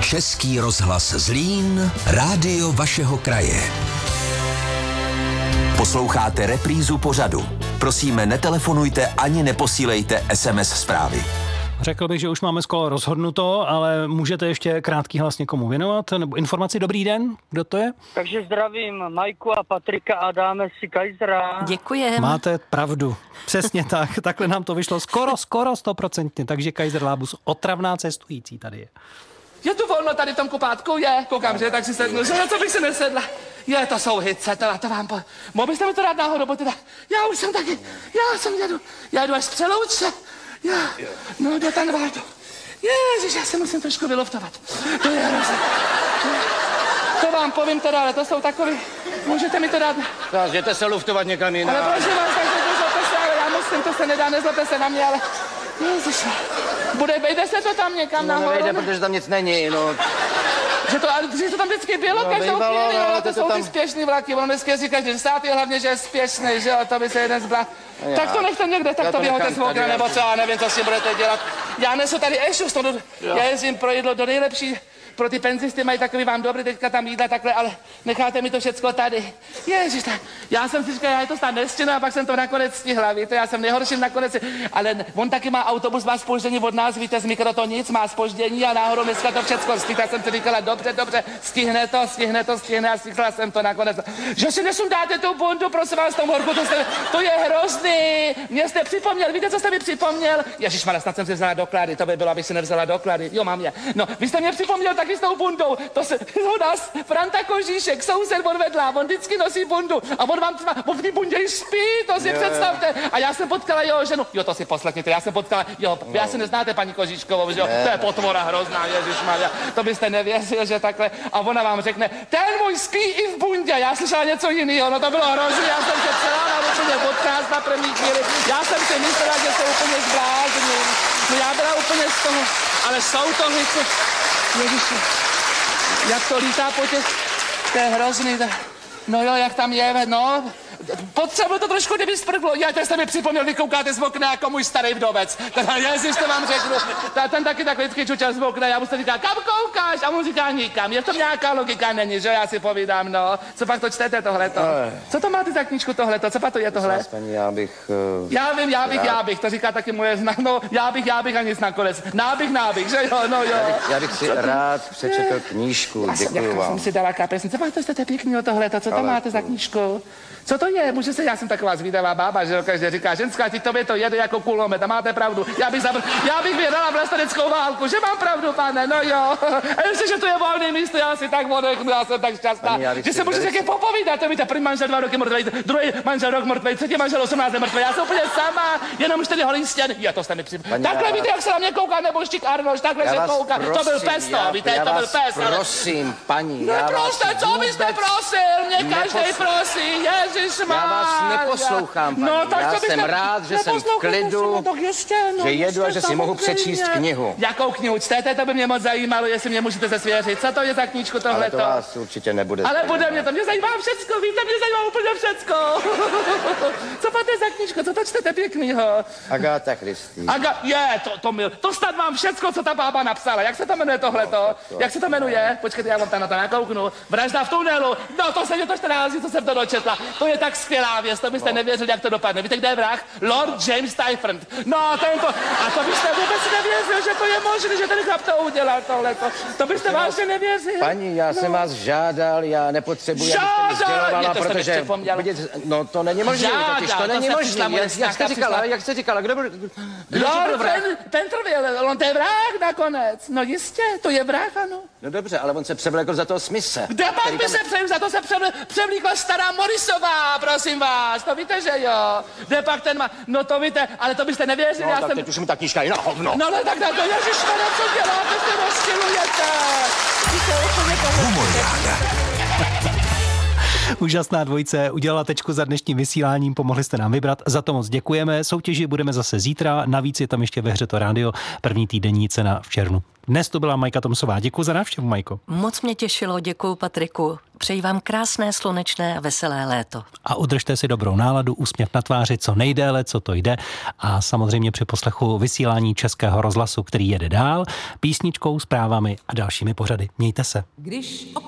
Český rozhlas Zlín, rádio vašeho kraje. Posloucháte reprízu pořadu. Prosíme, netelefonujte ani neposílejte SMS zprávy. Řekl bych, že už máme skoro rozhodnuto, ale můžete ještě krátký hlas někomu věnovat? Nebo informaci? Dobrý den, kdo to je? Takže zdravím Majku a Patrika a dáme si Kaisera. Děkujem. Máte pravdu. Přesně tak. Takhle nám to vyšlo skoro 100%. Takže Kaiser Lábus, otravná cestující tady je. Je tu volno tady v tom kupátku? Je, koukám, že tak si sednu, že na co bych si nesedla. Je, to jsou hice, to vám mohl byste mi to dát náhodou, bo teda, já už jsem taky, já jdu až z Přelouče. No, do Tanvaldu. Ježiš, já se musím trošku vyloftovat. To je hrozné. To vám povím teda, ale to jsou takový, můžete mi to dát? Jděte se luftovat někam jinam. Ale prosím vás, takže nezlobte se, ale já musím, to se nedá, nezlobte se na mě, ale ježiš, vejde se to tam někam nahoru? Nevejde, protože tam nic není, no. Že to tam vždycky bylo každou chvíli, ale to jsou ty spěšný vlaky, ono dneska jezdí každý 10. hlavně, že je spěšný, že jo, to by se jeden zblá. Tak to nechte někde, tak to vyhoďte z okna, nebo co, já nevím, co s tím budete dělat. Já nesu tady ešus, já jezdím pro jídlo do nejlepší, pro ty penzisty mají takový vám dobrý, teďka tam jídla takhle, ale necháte mi to všecko tady. Ježiš, tak, já jsem si říkal, já je to snad nestihnu a pak jsem to nakonec stihla, víte, já jsem nejhorší nakonec, ale on taky má autobus, má zpoždění od nás, víte, z Mikrotonic, má zpoždění a náhodou dneska to všecko stihla, jsem si říkala, dobře, stihne a stihla jsem to nakonec. Že si nesundáte tu bundu, prosím vás, tom horku, to je hrozný, mě jste připomněl, víte, co jste mi připomněl? Ježišmarja, snad jsem si vzala doklady, to by bylo, abych si nevzala doklady, jo, mám je. No, vy jste mě připomněl taky s tou bundou, to se u nás Franta Kožíšek, soused odvedla, on vždycky nosí bundu a on v té bundě spí, to si představte. A já jsem potkala jeho ženu, jo, to si poslechněte, já jsem potkala, jo, vy asi neznáte paní Kožíškovou, že jo, to je potvora hrozná, ježišmarja, to byste nevěřil, že takhle, a ona vám řekne, ten můj spí i v bundě, já slyšela něco jiného, no to bylo hrozné, já jsem se celá na očině odkrást na první chvíli, já jsem si myslela, že se úplně zblázním, no já byla úplně z toho, ale jsou to hice, ježiši, jak to lítá po těch, to je hrozný, no jo, jak tam je, no, potřebuji to trošku, kdyby sprglo. Já teď jste mi připomněl, vy koukáte z okna jako můj starý vdovec. Ježiš, to vám řeknu. Ten taky takový vždycky čučel z okna, já mu se říká, kam koukáš? A mu říká, nikam. Je to nějaká logika, není, že já si povídám, no. Co pak to čtete tohleto? Co to máte za knížku tohleto? Co pak to je tohle? Paní, já bych, to říká taky moje no, já bych a nic nakonec. Nábych, že jo, no jo. Já bych si rád přečetl knížku, děkuji vám. Já jsem si dala kapesnici, co pak to jste pěkného tohleto, co tam máte za knížku? Co to je? Může se, já jsem taková zvídavá bába, že jo, každý říká, ženská, ti tobě to jede jako kulomet a máte pravdu. Já bych vyhrala vlasteneckou válku, že mám pravdu, pane, no jo. A ještě, že tu je volné místo, já si tak odechnu, já jsem tak šťastná, že se můžete taky popovídat, to víte, první manžel 2 roky mrtvej, druhý manžel rok mrtvej, třetí manžel 18 mrtvej, já jsem úplně sama, jenom 4 holý stěn. Jo, to jste mi takhle víte, jak se na mě kouká, nebo Štík Arnoš, takhle se kouká. To byl pes, to, víte, to byl pes. Prosím, paní, já vás co byste prosil, mě každý prosí, Ježišmarja. Já vás neposlouchám, paní. No, tak já jsem rád, že jsem v klidu, že jedu a že si mohu přečíst knihu. Jakou knihu čtete, to by mě moc zajímalo, jestli mě můžete zasvěřit. Co to je za knížku tohleto? Ale to vás určitě nebude. Ale bude mě zajímá všecko, víte, mě zajímá úplně všecko. Co máte za knížku, co to čtete pěknýho? Agáta Christie. To snad mám všecko, co ta bába napsala. Jak se to jmenuje tohleto? Jak se to jmenuje? Počkejte, já vám tam na to nakouknu. Vražda v tunelu. No, to se mě to 14, co jsem to dočetla. To je tak skvělá věc, to byste nevěřili, jak to dopadne. Víte, kde je vrah? Lord James Tyfront. No, tento. A to byste vůbec nevěřili, že to je možné, že ten chlap to udělal tohleto. To byste vážně nevěřili. Paní, já jsem vás žádal, já nepotřebuji, abyste mi sdělovala, protože no to není možné, totiž to není možné. Jak jste říkala, kdo byl? Lord Pentrville, on to je vrah nakonec. No jistě, to je vrah, ano. No dobře, ale on se převlékl za toho Smise. Kde pak by se převlékl? Za to se převlíkla stará Morrisová, prosím vás, to víte, že jo. Kde pak ten má, no to víte, ale to byste nevěřili, no, tak teď už mi ta knížka je na hovno. No ale tak to ježišmarja, co děláte, se rozčilujete. Úžasná dvojice, udělala tečku za dnešním vysíláním, pomohli jste nám vybrat, za to moc děkujeme. Soutěži budeme zase zítra, navíc je tam ještě ve hře to rádio, první týdenní cena v červnu. Dnes to byla Majka Tomsová. Děkuji za návštěvu, Majko. Moc mě těšilo, děkuji Patriku. Přeji vám krásné, slunečné a veselé léto. A udržte si dobrou náladu, úsměv na tváři co nejdéle, co to jde. A samozřejmě při poslechu vysílání Českého rozhlasu, který jede dál, písničkou, zprávami a dalšími pořady. Mějte se.